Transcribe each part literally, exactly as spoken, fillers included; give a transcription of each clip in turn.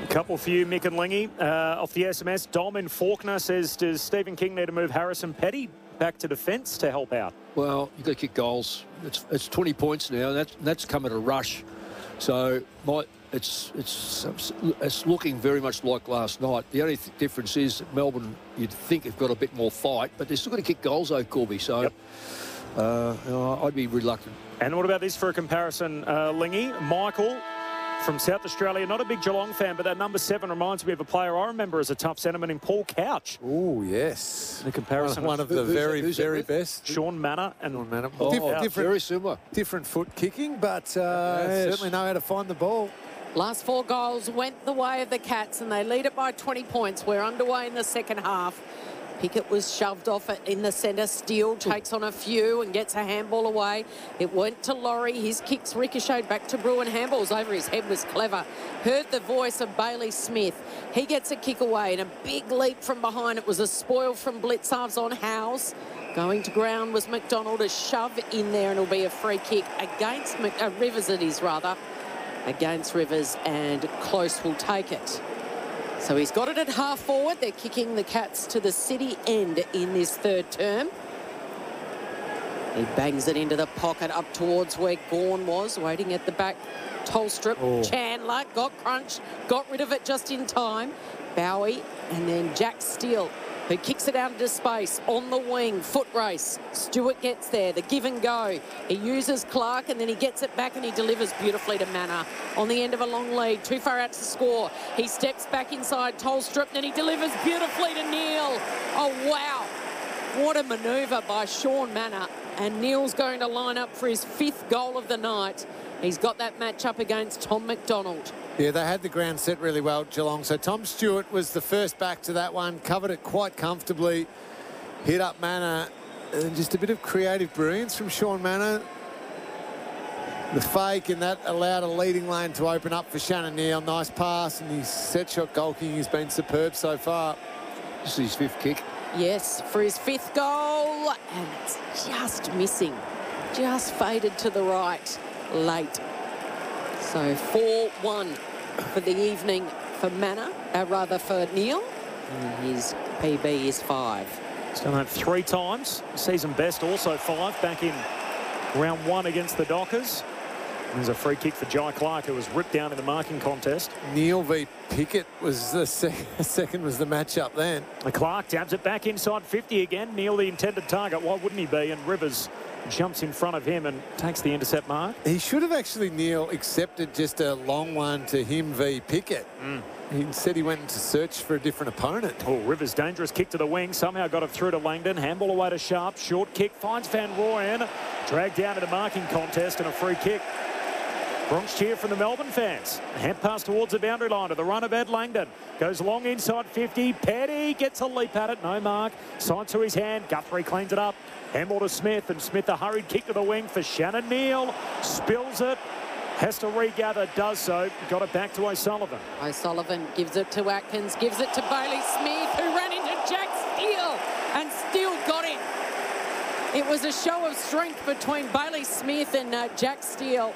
Couple for you, Mick and Lingy. Uh, off the S M S, Dom in Faulkner says, does Stephen King need to move Harrison Petty back to defence to help out? Well, you've got to kick goals. It's it's twenty points now. That's that's come at a rush. So my, it's it's it's looking very much like last night. The only th- difference is that Melbourne, you'd think, have got a bit more fight, but they're still going to kick goals, though, Corby. So yep. uh, you know, I'd be reluctant. And what about this for a comparison, uh, Lingy? Michael from South Australia, not a big Geelong fan, but that number seven reminds me of a player I remember as a tough centreman in Paul Couch. Oh, yes. The comparison. One, one of the who's very, who's very best. Sean Manor and Sean Manor. Oh, Dif- oh, different, very similar. different foot kicking, but uh, Yes. certainly know how to find the ball. Last four goals went the way of the Cats, and they lead it by twenty points. We're underway in the second half. Pickett was shoved off in the centre. Steele takes on a few and gets a handball away. It went to Laurie. His kicks ricocheted back to Bruin. Handballs over his head was clever. Heard the voice of Bailey Smith. He gets a kick away and a big leap from behind. It was a spoil from Blitzarves on Howes. Going to ground was McDonald. A shove in there and it'll be a free kick against Mc- uh, Rivers, it is rather. Against Rivers, and Close will take it. So he's got it at half forward. They're kicking the Cats to the city end in this third term. He bangs it into the pocket up towards where Gawn was, waiting at the back. Tolstrup, Oh. Chandler, got crunched, got rid of it just in time. Bowie, and then Jack Steele, who kicks it out into space on the wing. Foot race. Stewart gets there. The give and go. He uses Clark and then he gets it back and he delivers beautifully to Manor on the end of a long lead. Too far out to score. He steps back inside Tolstrup and then he delivers beautifully to Neil. Oh, wow. What a manoeuvre by Sean Manor. And Neil's going to line up for his fifth goal of the night. He's got that match up against Tom McDonald. Yeah, they had the ground set really well at Geelong. So Tom Stewart was the first back to that one, covered it quite comfortably, hit up Manor, and just a bit of creative brilliance from Sean Manor. The fake, and that allowed a leading lane to open up for Shannon Neal. Nice pass, and his set shot goal kicking has been superb so far. This is his fifth kick. Yes, for his fifth goal, and it's just missing. Just faded to the right late. So four one for the evening for Manor, uh, rather for Neil. And his P B is five. He's done that three times. Season best also five back in round one against the Dockers. There's a free kick for Jai Clark, who was ripped down in the marking contest. Neil v Pickett was the sec second was the matchup then. And Clark dabs it back inside fifty again. Neil the intended target. Why wouldn't he be? And Rivers jumps in front of him and takes the intercept mark. He should have actually, Neil, accepted just a long one to him v Pickett. Mm. Instead, he went to search for a different opponent. Oh, Rivers, dangerous kick to the wing. Somehow got it through to Langdon. Handball away to Sharp. Short kick finds Van Rooyen. Dragged down in the marking contest and a free kick. Bronx cheer from the Melbourne fans. A hand pass towards the boundary line to the runner, Ed Langdon. Goes long inside fifty. Petty gets a leap at it. No mark. Signed to his hand. Guthrie cleans it up. Handball to Smith. And Smith a hurried kick to the wing for Shannon Neal. Spills it. Has to regather. Does so. Got it back to O'Sullivan. O'Sullivan gives it to Atkins. Gives it to Bailey Smith, who ran into Jack Steele. And Steele got him. It was a show of strength between Bailey Smith and uh, Jack Steele.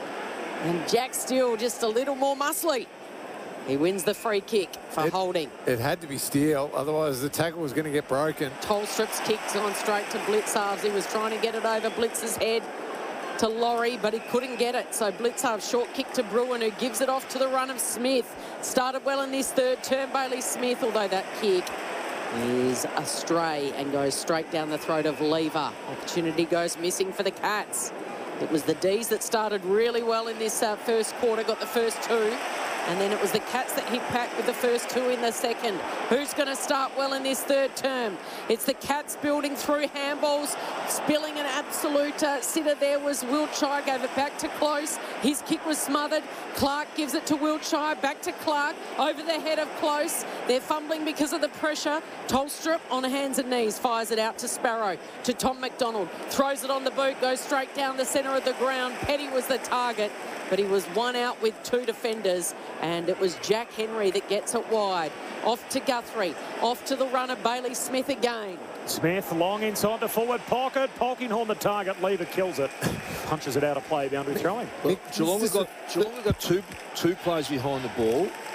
And Jack Steele just a little more muscly. He wins the free kick for It- holding. It had to be Steele, otherwise the tackle was going to get broken. Tolstrup's kick's gone straight to Blitzarves. He was trying to get it over Blitz's head to Laurie, but he couldn't get it. So Blitzarves short kick to Bruin, who gives it off to the run of Smith. Started well in this third term, Bailey Smith, although that kick is astray and goes straight down the throat of Lever. Opportunity goes missing for the Cats. It was the D's that started really well in this uh, first quarter, got the first two. And then it was the Cats that hit back with the first two in the second. Who's going to start well in this third term? It's the Cats building through handballs, spilling an absolute uh, sitter there was Wiltshire, gave it back to Close. His kick was smothered. Clark gives it to Wiltshire, back to Clark, over the head of Close. They're fumbling because of the pressure. Tolstrup on hands and knees fires it out to Sparrow, to Tom McDonald. Throws it on the boot, goes straight down the centre of the ground. Petty was the target, but he was one out with two defenders, and it was Jack Henry that gets it wide. Off to Guthrie, off to the runner, Bailey Smith again. Smith long inside the forward pocket. Polkinghorn the target. Lever kills it. Punches it out of play. Boundary throwing. Well, Geelong have got, Geelong have got two, two players behind the ball.